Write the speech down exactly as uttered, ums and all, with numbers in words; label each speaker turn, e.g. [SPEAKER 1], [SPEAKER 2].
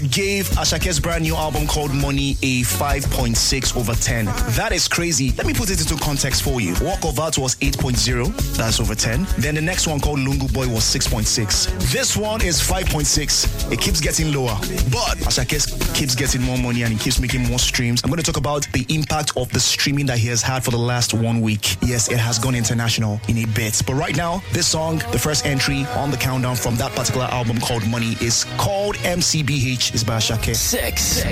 [SPEAKER 1] gave Ashake's brand new album called Money a five point six over ten. That is crazy. Let me put it into context for you. Walk of Art was eight point zero. That's over ten. Then the next one called Lungu Boy was six point six. This one is five point six. It keeps getting lower. But Ashake keeps getting more money and he keeps making more streams. I'm going to talk about the impact of the streaming that he has had for the last one week. Yes, it has gone international in a bit. But right now, this song, the first entry on the countdown from that particular album called Money, is called M C B H. It's by Ashake.
[SPEAKER 2] Six. Six.